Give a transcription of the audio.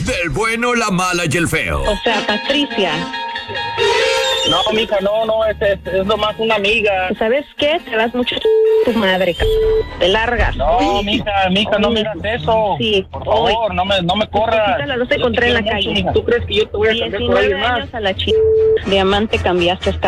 del bueno, la mala y el feo. O sea, Patricia. No, mija, no, es nomás una amiga. ¿Sabes qué? Te das mucho tu madre, te largas. No, mija, no me hagas eso. Sí, por favor, no me corras. Los encontré en la calle. ¿Tú crees que yo te voy a cambiar por alguien 19 más? años a la Diamante cambiaste esta